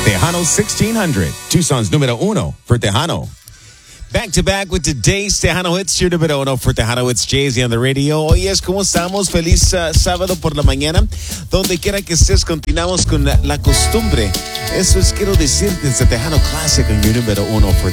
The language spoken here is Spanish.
Tejano 1600, Tucson's número uno for Tejano. Back to back with today's Tejano Hits, your número uno for Tejano Hits, Jay-Z on the radio. Oye, ¿cómo estamos? Feliz sábado por la mañana. Donde quiera que estés, continuamos con la costumbre. Eso es, quiero decir, desde Tejano Classic, en your número uno for